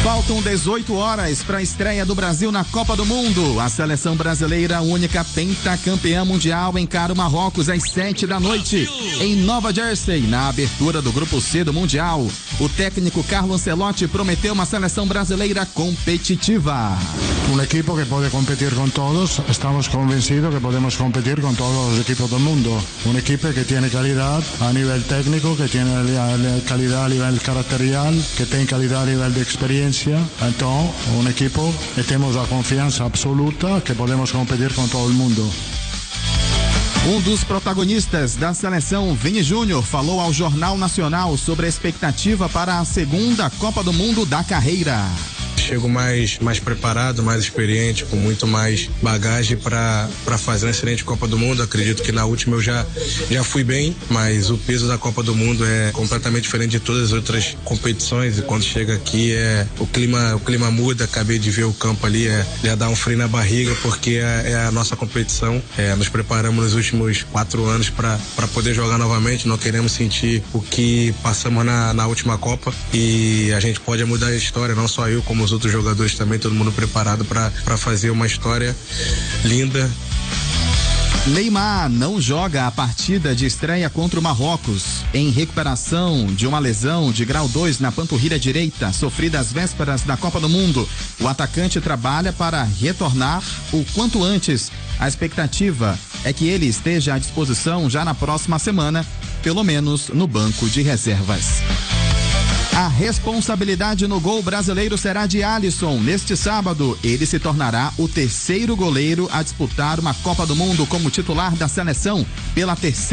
Faltam 18 horas para a estreia do Brasil na Copa do Mundo. A seleção brasileira, única pentacampeã mundial, encara o Marrocos às 7 da noite em Nova Jersey, na abertura do Grupo C do Mundial. O técnico Carlo Ancelotti prometeu uma seleção brasileira competitiva. Un equipo que puede competir con todos, estamos convencidos que podemos competir con todos los equipos del mundo. Un equipo que tiene calidad a nivel técnico, que tiene calidad a nivel caracterial, que tiene calidad a nivel de experiencia. Então, um equipo que temos a confiança absoluta que podemos competir com todo o mundo. Um dos protagonistas da seleção, Vini Júnior, falou ao Jornal Nacional sobre a expectativa para a segunda Copa do Mundo da carreira. Chego mais preparado, mais experiente, com muito mais bagagem para fazer uma excelente Copa do Mundo. Acredito que na última eu já fui bem, mas o peso da Copa do Mundo é completamente diferente de todas as outras competições, e quando chega aqui o clima muda. Acabei de ver o campo ali, já dá um frio na barriga, porque é a nossa competição. Nos preparamos nos últimos 4 anos para poder jogar novamente. Não queremos sentir o que passamos na última Copa, e a gente pode mudar a história, não só eu, como os outros jogadores também, todo mundo preparado para fazer uma história linda. Neymar não joga a partida de estreia contra o Marrocos. Em recuperação de uma lesão de grau 2 na panturrilha direita, sofrida às vésperas da Copa do Mundo, o atacante trabalha para retornar o quanto antes. A expectativa é que ele esteja à disposição já na próxima semana, pelo menos no banco de reservas. A responsabilidade no gol brasileiro será de Alisson. Neste sábado, ele se tornará o terceiro goleiro a disputar uma Copa do Mundo como titular da seleção pela terceira